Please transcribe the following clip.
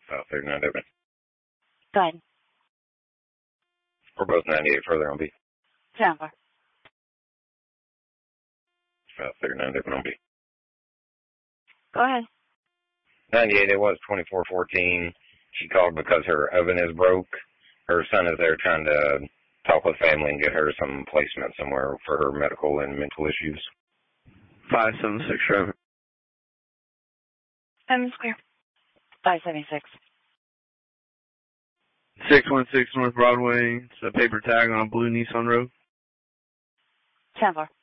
539 open. Go ahead. We're both 98 further on B. 10-4. 539 open on B. Go ahead. 98, it was 2414. She called because her oven is broke. Her son is there trying to talk with family and get her some placement somewhere for her medical and mental issues. 576 Trevor. I'm clear. 576. 616 North Broadway. It's a paper tag on a blue Nissan Road. 10-4.